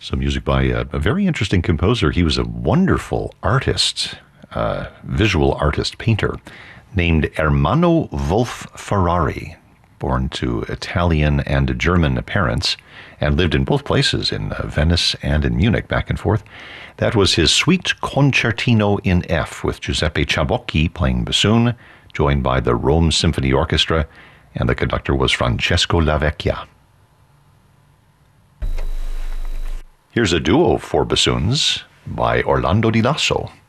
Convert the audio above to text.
Some music by a very interesting composer. He was a wonderful artist, visual artist, painter, named Ermanno Wolf Ferrari, born to Italian and German parents, and lived in both places, in Venice and in Munich, back and forth. That was his Suite Concertino in F, with Giuseppe Ciabocchi playing bassoon, joined by the Rome Symphony Orchestra, and the conductor was Francesco Lavecchia. Here's a duo for bassoons by Orlando Di Lasso.